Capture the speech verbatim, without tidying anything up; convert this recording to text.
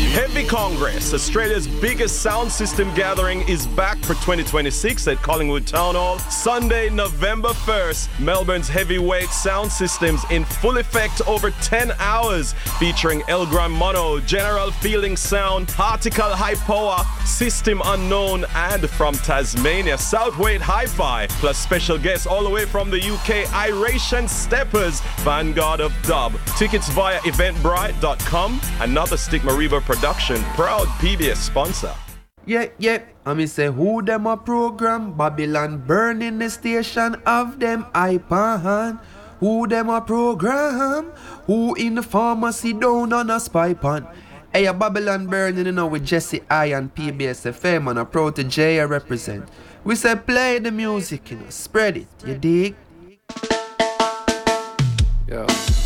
Heavy Congress, Australia's biggest sound system gathering, is back for twenty twenty-six at Collingwood Town Hall. Sunday, November first, Melbourne's heavyweight sound systems in full effect over ten hours, featuring Elgram Mono, General Feeling Sound, Particle High Power, System Unknown, and from Tasmania, Southweight Hi-Fi, plus special guests all the way from the U K, Iration Steppers, Vanguard of Dub. Tickets via eventbrite dot com. Another Stigma Reaver production, proud P B S sponsor. Yeah, yeah, I mean say who them a program? Babylon burning the station of them iPan. Who them a program? Who in the pharmacy down on a spy pan? Hey, a Babylon burning, you know, with Jesse I and P B S F M and a Protege I represent. We say play the music, you know, spread it, you dig? Yeah.